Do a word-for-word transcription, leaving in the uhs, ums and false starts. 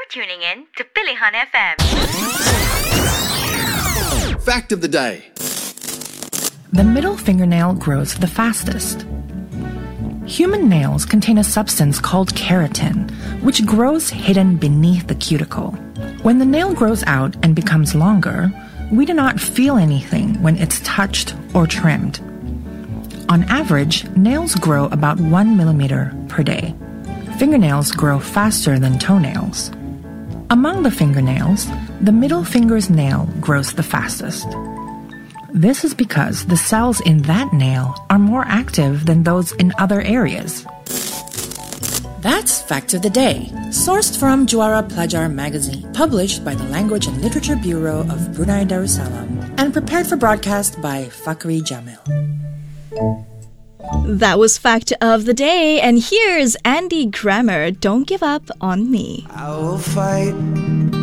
tuning in to Pilihan F M. Fact of the day. The middle fingernail grows the fastest. Human nails contain a substance called keratin, which grows hidden beneath the cuticle. When the nail grows out and becomes longer, we do not feel anything when it's touched or trimmed. On average, nails grow about one millimeter per day. Fingernails grow faster than toenails. Among the fingernails, the middle finger's nail grows the fastest. This is because the cells in that nail are more active than those in other areas. That's Fact of the Day, sourced from Juara Pelajar magazine, published by the Language and Literature Bureau of Brunei Darussalam, and prepared for broadcast by Fakri Jamil. That was Fact of the Day, and here's Andy Grammer, Don't Give Up on Me. I will fight